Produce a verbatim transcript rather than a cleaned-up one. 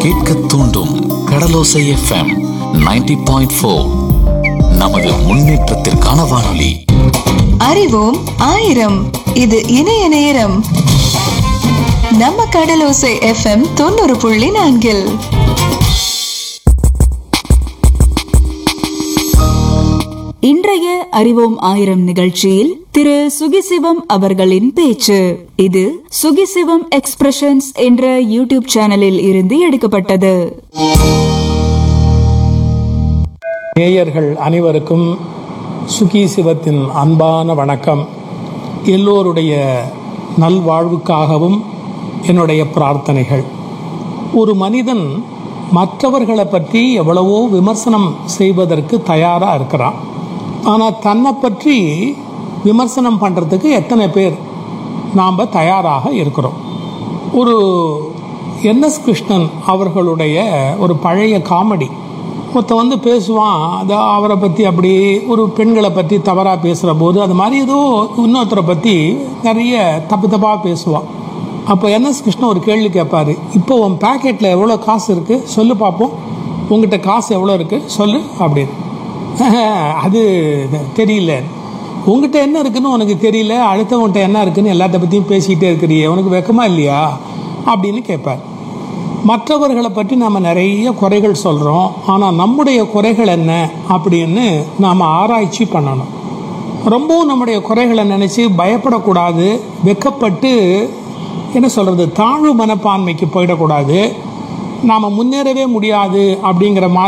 கேட்க தூண்டும் கடலோசை FM ninety point four. நமது முன்னேற்றத்திற்கான வானொலி. அறிவோம் ஆயிரம். இது இணைய நேரம். நம்ம கடலோசை எஃப்எம் தொண்ணூறு புள்ளி நான்கில் இன்றைய அறிவோம் ஆயிரம் நிகழ்ச்சியில் திரு சுகிசிவம் அவர்களின் பேச்சு. இது சுகிசிவம் எக்ஸ்பிரஷன்ஸ் என்ற யூடியூப் சேனலில் இருந்து எடுக்கப்பட்டது. நேயர்கள் அனைவருக்கும் சுகிசிவத்தின் அன்பான வணக்கம். எல்லோருடைய நல்வாழ்வுக்காகவும் என்னுடைய பிரார்த்தனைகள். ஒரு மனிதன் மற்றவர்களை பற்றி எவ்வளவோ விமர்சனம் செய்வதற்கு தயாராக இருக்கிறான். ஆனால் தன்னை பற்றி விமர்சனம் பண்ணுறதுக்கு எத்தனை பேர் நாம் தயாராக இருக்கிறோம்? ஒரு என் எஸ் கிருஷ்ணன் அவர்களுடைய ஒரு பழைய காமெடி மொத்தம் வந்து பேசுவான். அது அவரை பற்றி அப்படி ஒரு பெண்களை பற்றி தவறாக பேசுகிற போது அது மாதிரி ஏதோ இன்னொருத்தரை பற்றி நிறைய தப்பு தப்பாக பேசுவான். அப்போ என் எஸ் கிருஷ்ணன் ஒரு கேள்வி கேட்பார். இப்போ உன் பேக்கெட்டில் எவ்வளோ காசு இருக்குது சொல்லு பார்ப்போம், உங்ககிட்ட காசு எவ்வளோ இருக்குது சொல்லு அப்படின்னு. அது தெரியல. உங்ககிட்ட என்ன இருக்குன்னு உனக்கு தெரியல, அடுத்தவன்கிட்ட என்ன இருக்குன்னு எல்லாத்த பற்றியும் பேசிக்கிட்டே இருக்கிறியே, உனக்கு வெக்கமா இல்லையா அப்படின்னு கேட்பார். மற்றவர்களை பற்றி நாம் நிறைய குறைகள் சொல்கிறோம். ஆனால் நம்முடைய குறைகள் என்ன அப்படின்னு நாம் ஆராய்ச்சி பண்ணணும். ரொம்பவும் நம்முடைய குறைகளை நினச்சி பயப்படக்கூடாது. வெக்கப்பட்டு என்ன சொல்கிறது, தாழ்வு மனப்பான்மைக்கு போயிடக்கூடாது. நாம் முன்னேறவே முடியாது அப்படிங்கிற மாதிரி